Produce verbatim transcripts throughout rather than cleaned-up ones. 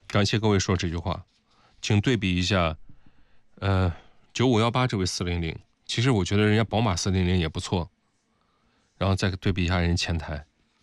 感谢各位说这句话，请对比一下，呃，九五幺八这位四零零，其实我觉得人家宝马四零零也不错，然后再对比一下人前台。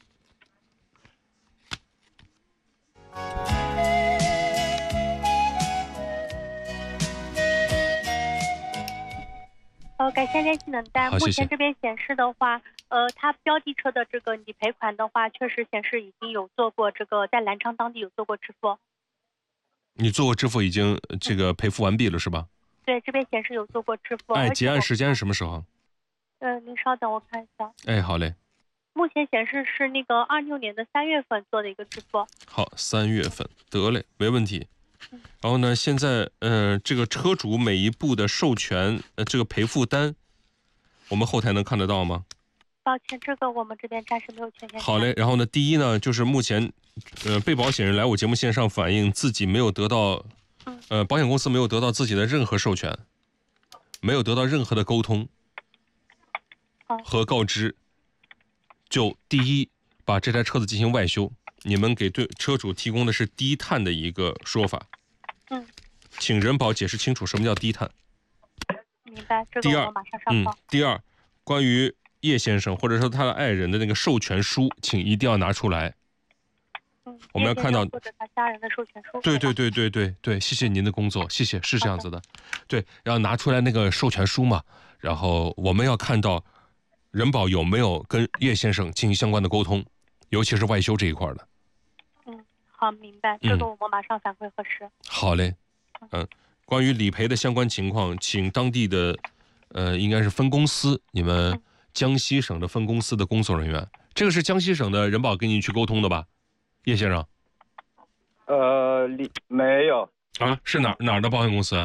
呃，感谢联系能单。 目前这边显示的话，呃，它标的车的这个理赔款的话，确实显示已经有做过这个在南昌当地有做过支付。 你做过支付已经这个赔付完毕了是吧？ 对，这边显示有做过支付。 哎，结案时间是什么时候？ 呃，您稍等，我看一下。 哎，好嘞。 目前显示是那个二六年的三月份做的一个支付。 好，三月份得嘞，没问题。然后呢，现在呃，这个车主每一步的授权呃，这个赔付单，我们后台能看得到吗？ 抱歉，这个我们这边暂时没有权限。 好嘞，然后呢，第一呢，就是目前，呃，被保险人来我节目线上反映自己没有得到，呃，保险公司没有得到自己的任何授权，没有得到任何的沟通和告知，就第一把这台车子进行外修，你们给对车主提供的是低碳的一个说法。 嗯， 请人保解释清楚什么叫低碳。 明白，这个我马上上报。 嗯，第二，关于叶先生或者说他的爱人的那个授权书，请一定要拿出来。 嗯， 我们要看到或者他家人的授权书。 对对对对对对，谢谢您的工作，谢谢，是这样子的。对，然后拿出来那个授权书嘛，然后我们要看到人保有没有跟叶先生进行相关的沟通，尤其是外修这一块的。 好，明白，这个我们马上反馈核实。 嗯、好嘞，嗯，关于理赔的相关情况，请当地的，呃，应该是分公司，你们江西省的分公司的工作人员，嗯、这个是江西省的人保跟你去沟通的吧，叶先生？ 呃，没有啊，是哪哪儿的保险公司？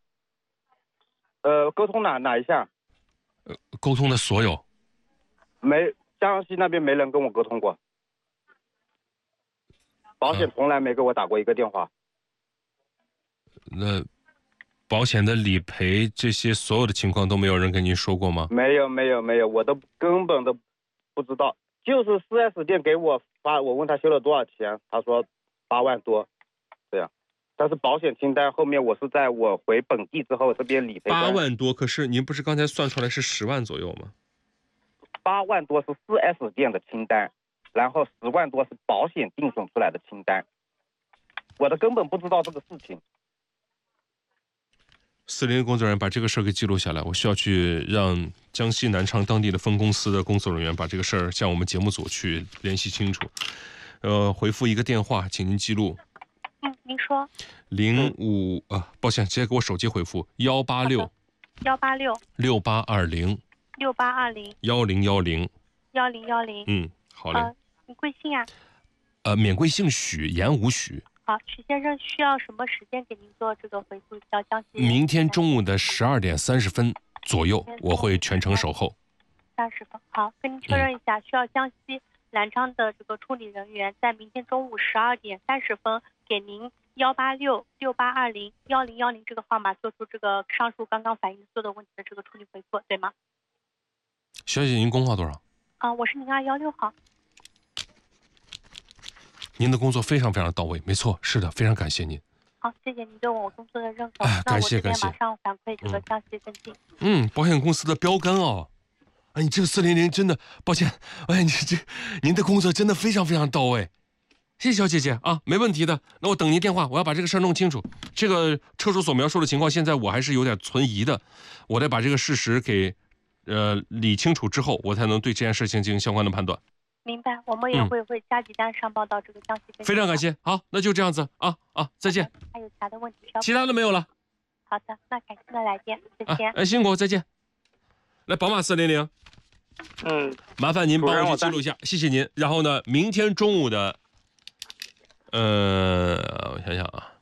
呃，沟通哪哪一项？ 呃，沟通的所有。 没，江西那边没人跟我沟通过。保险从来没给我打过一个电话。 那保险的理赔这些所有的情况都没有人跟您说过吗？ 没有没有没有，我都根本都不知道。就是 四 S 店给我发，我问他修了多少钱，他说八万多，这样。但是保险清单后面我是在我回本地之后这边理赔。 八万多，可是您不是刚才算出来是十万左右吗？ 八万多是 四 S 店的清单。然后十万多是保险定损出来的清单，我的根本不知道这个事情。 四零零工作人员把这个事儿给记录下来，我需要去让江西南昌当地的分公司的工作人员把这个事儿向我们节目组去联系清楚。呃，回复一个电话，请您记录。 嗯，您说。 零五啊，抱歉，直接给我手机回复幺八六幺八六六八二零六八二零幺零幺零幺零幺零。 嗯，好嘞。 呃你贵姓啊？ 呃，免贵姓许，言无许。 好，许先生需要什么时间给您做这个回复？到江西。 明天中午的十二点三十分左右，我会全程守候。 三十分，好，跟您确认一下，嗯、需要江西南昌的这个处理人员在明天中午十二点三十分给您幺八六六八二零幺零幺零这个号码做出这个上述刚刚反映的所有的问题的这个处理回复，对吗？ 小姐，您工号多少？ 啊、呃，我是零二幺六号。 您的工作非常非常到位，没错，是的，非常感谢您。 好，谢谢您对我工作的认可。 哎，感谢感谢。 那我这边马上反馈这个江西跟进。 嗯，保险公司的标杆哦。哎，你这个四零零真的，抱歉，哎，你这您的工作真的非常非常到位，谢谢小姐姐啊，没问题的。那我等您电话，我要把这个事儿弄清楚。这个车主所描述的情况，现在我还是有点存疑的，我得把这个事实给呃理清楚之后，我才能对这件事情进行相关的判断。 明白，我们也会会加急单上报到这个江西跟进。 非常感谢，好，那就这样子啊啊，再见。 还有其他的问题需要？ 其他的没有了。 好的，那感谢的来电，再见。 哎，辛苦，再见。来，宝马四零零， 嗯， 麻烦您帮我去记录一下，谢谢您。然后呢，明天中午的，呃，我想想啊，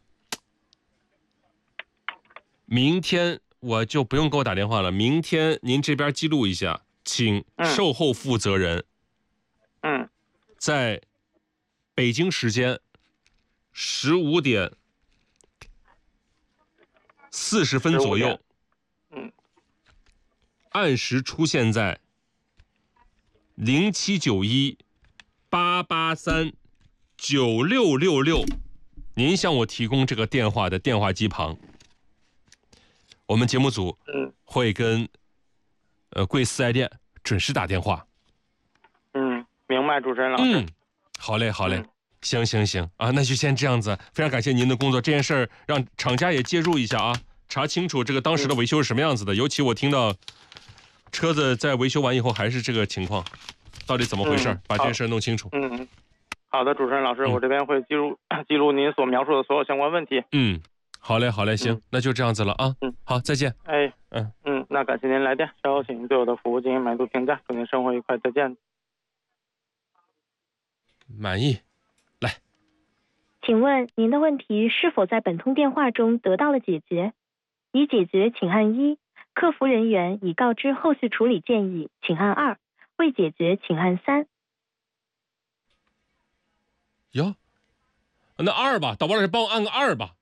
明天我就不用给我打电话了，明天您这边记录一下，请售后负责人。 嗯， 在北京时间十五点四十分左右， 嗯， 按时出现在零七九一八八三九六六六您向我提供这个电话的电话机旁，我们节目组会跟呃贵四 S 店准时打电话。 嗯，明白，主持人老师。 嗯，好嘞，好嘞。 嗯行行行啊，那就先这样子。非常感谢您的工作，这件事儿让厂家也介入一下啊，查清楚这个当时的维修是什么样子的。尤其我听到车子在维修完以后还是这个情况，到底怎么回事？ 嗯、 把这件事弄清楚。 嗯，好的，主持人老师， 嗯、 我这边会记录记录您所描述的所有相关问题。 嗯，好嘞，好嘞，行， 嗯、 那就这样子了啊。 嗯， 好，再见。 哎， 嗯嗯，那感谢您来电，稍后请您对我的服务进行满意评价，祝您生活愉快，再见。 满意。 请问您的问题是否在本通电话中得到了解决？已解决请按一，客服人员已告知后续处理建议，请按二，未解决请按三。 哟，那二吧，导播老师帮我按个二吧。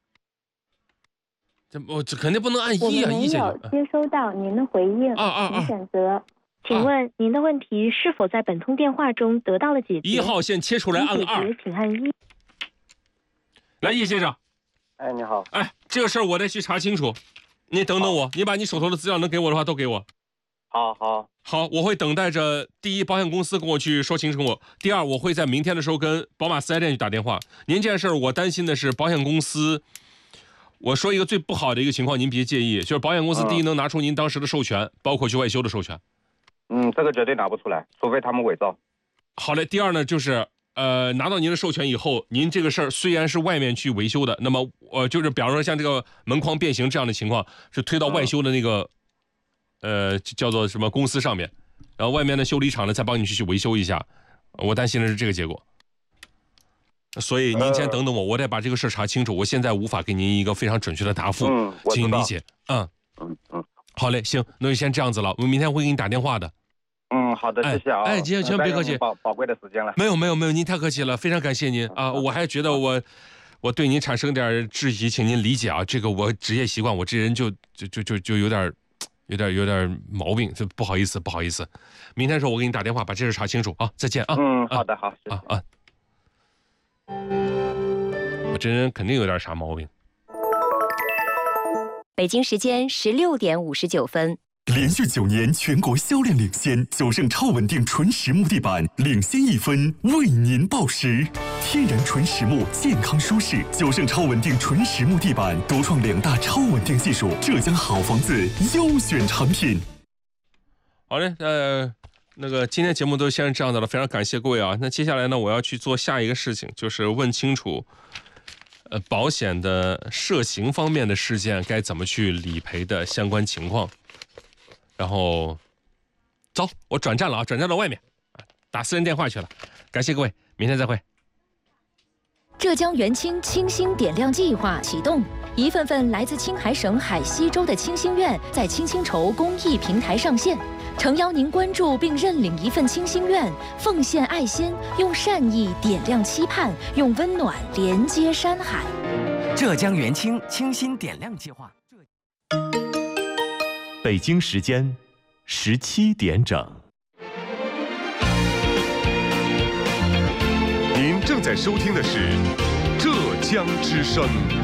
这我这肯定不能按一啊，一解决。 我们没有接收到您的回应， 啊啊啊！ 请选择。请问您的问题是否在本通电话中得到了解决？ 一号线切出来按二， 请按一。 来，叶先生。 哎，你好。 哎，这个事儿我得去查清楚，你等等我，你把你手头的资料能给我的话都给我。 好好好，我会等待着第一保险公司跟我去说清楚我，第二我会在明天的时候跟宝马四 S 店去打电话。您这件事儿我担心的是保险公司，我说一个最不好的一个情况，您别介意，就是保险公司第一能拿出您当时的授权，包括去外修的授权。 嗯，这个绝对拿不出来，除非他们伪造。 好嘞，第二呢就是。呃，拿到您的授权以后，您这个事儿虽然是外面去维修的，那么呃，就是比方说像这个门框变形这样的情况，是推到外修的那个，呃，叫做什么公司上面，然后外面的修理厂呢再帮你去去维修一下。我担心的是这个结果，所以您先等等我，我得把这个事儿查清楚。我现在无法给您一个非常准确的答复， 嗯， 请理解。嗯嗯嗯， 好嘞，行，那就先这样子了，我明天会给你打电话的。 嗯，好的，谢谢啊。 哎，千千万别客气， 宝宝贵的时间了。 没有没有没有，您太客气了，非常感谢您啊！我还觉得我我对您产生点质疑，请您理解啊。这个我职业习惯，我这人就就就就就有点有点有点毛病，这不好意思不好意思。明天的时候我给你打电话，把这事查清楚啊！再见啊！ 嗯，好的好， 啊啊！我这人肯定有点啥毛病。 北京时间十六点五十九分。 连续九年全国销量领先，九盛超稳定纯实木地板领先一分，为您报时。天然纯实木，健康舒适。九盛超稳定纯实木地板独创两大超稳定技术，浙江好房子优选产品。 好嘞，呃，那个今天节目都先这样子了，非常感谢各位啊。那接下来呢，我要去做下一个事情，就是问清楚，呃，保险的涉刑方面的事件该怎么去理赔的相关情况。然后，走，我转站了啊，转站到外面，打私人电话去了。感谢各位，明天再会。 浙江元清清新点亮计划启动，一份份来自青海省海西州的清心愿在清新筹公益平台上线，诚邀您关注并认领一份清心愿，奉献爱心，用善意点亮期盼，用温暖连接山海。 浙江元清清新点亮计划。 北京时间十七点整。 您正在收听的是浙江之声。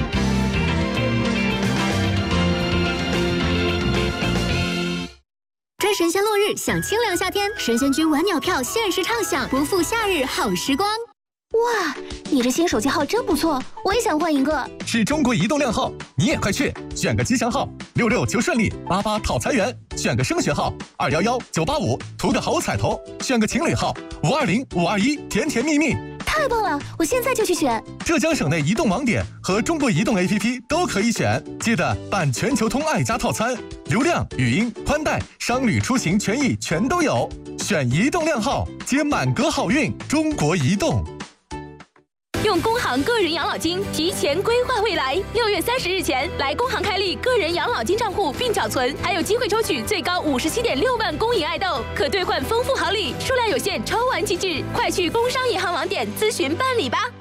追神仙落日，享清凉夏天，神仙君晚鸟票限时畅享，不负夏日好时光。哇，你这新手机号真不错，我也想换一个。 是中国移动靓号，你也快去选个吉祥号，六六求顺利，八八讨财源；选个升学号，二幺幺九八五，图个好彩头；选个情侣号，五二零五二一，甜甜蜜蜜。 太棒了，我现在就去选。 浙江省内移动网点和中国移动 A P P 都可以选，记得办全球通爱家套餐，流量、语音、宽带、商旅出行权益全都有。选移动靓号，接满格好运。中国移动。 用工行个人养老金提前规划未来，六月三十日前来工行开立个人养老金账户并缴存，还有机会抽取最高五十七点六万公银爱豆，可兑换丰富好礼，数量有限，抽完即止，快去工商银行网点咨询办理吧。